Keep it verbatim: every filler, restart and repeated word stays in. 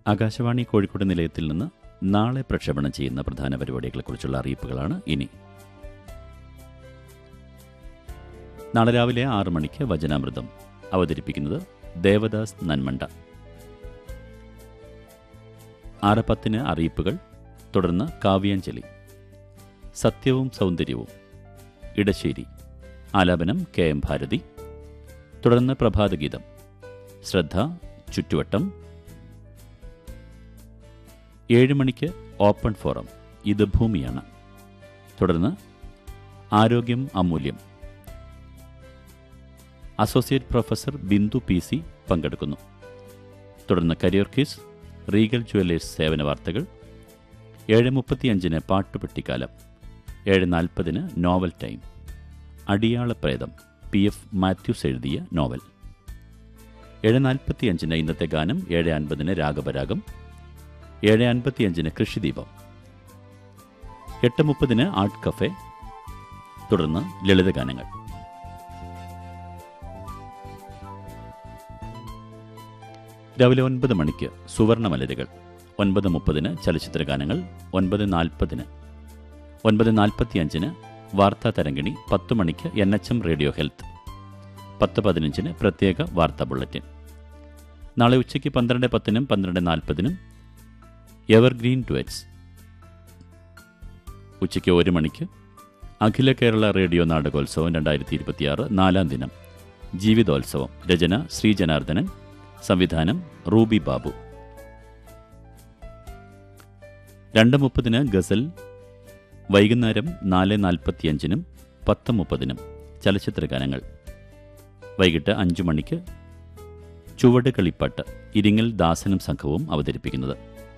ആകാശവാണി കോഴിക്കോട് നിലയത്തിൽ നിന്ന് നാളെ പ്രക്ഷേപണം ചെയ്യുന്ന പ്രധാന പരിപാടികളെക്കുറിച്ചുള്ള അറിയിപ്പുകളാണ് ഇനി. നാളെ രാവിലെ ആറ് മണിക്ക് വചനാമൃതം അവതരിപ്പിക്കുന്നത് ദേവദാസ് നന്മണ്ട. ആറ് പത്തിന് അറിയിപ്പുകൾ, തുടർന്ന് കാവ്യാഞ്ജലി. സത്യവും സൗന്ദര്യവും ഇടശ്ശേരി, ആലാപനം കെ എം ഭാരതി. തുടർന്ന് പ്രഭാതഗീതം, ശ്രദ്ധ ചുറ്റുവട്ടം. ഏഴ് മണിക്ക് ഓപ്പൺ ഫോറം, ഇത് ഭൂമിയാണ്. തുടർന്ന് ആരോഗ്യം അമൂല്യം. Associate professor Bindu P C പങ്കെടുക്കുന്നു. തുടർന്ന് കരിയർ ക്വിസ്, റീഗൽ ജുവല്ലേഴ്സ് സേവന വാർത്തകൾ. ഏഴ് മുപ്പത്തിയഞ്ചിന് പാട്ടുപെട്ടിക്കാലം. ഏഴ് നാൽപ്പതിന് novel time. അടിയാളപ്രേതം, P F Mathews എഴുതിയ നോവൽ. ഏഴ് നാൽപ്പത്തിയഞ്ചിന് ഇന്നത്തെ ഗാനം. ഏഴ് അൻപതിന് രാഗപരാഗം. ഏഴ് അൻപത്തിയഞ്ചിന് കൃഷിദീപം. എട്ട് മുപ്പതിന് ആർട്ട് കഫേ. തുടർന്ന് ലളിതഗാനങ്ങൾ. രാവിലെ ഒൻപത് മണിക്ക് സുവർണമലരുകൾ. ഒൻപത് മുപ്പതിന് ചലച്ചിത്രഗാനങ്ങൾ. ഒൻപത് നാൽപ്പതിന് ഒൻപത് നാൽപ്പത്തിയഞ്ചിന് വാർത്താ തരംഗിണി. പത്ത് മണിക്ക് N H M radio health. പത്ത് പതിനഞ്ചിന് പ്രത്യേക വാർത്താ ബുള്ളറ്റിൻ. നാളെ ഉച്ചയ്ക്ക് പന്ത്രണ്ട് പത്തിനും പന്ത്രണ്ട് നാൽപ്പതിനും എവർഗ്രീൻ ഡുവറ്റ്സ്. ഉച്ചയ്ക്ക് ഒരു മണിക്ക് അഖില കേരള റേഡിയോ നാടകോത്സവം രണ്ടായിരത്തി ഇരുപത്തിയാറ് നാലാം ദിനം ജീവിതോത്സവം. രചന ശ്രീ ജനാർദ്ദനൻ, സംവിധാനം റൂബി ബാബു. രണ്ട് മുപ്പതിന് ഗസൽ. വൈകുന്നേരം നാല് നാൽപ്പത്തിയഞ്ചിനും പത്ത് മുപ്പതിനും ചലച്ചിത്രഗാനങ്ങൾ. വൈകിട്ട് അഞ്ചു മണിക്ക് ചുവട് കളിപ്പാട്ട്, ഇരിങ്ങൽ ദാസനും സംഘവും അവതരിപ്പിക്കുന്നത്.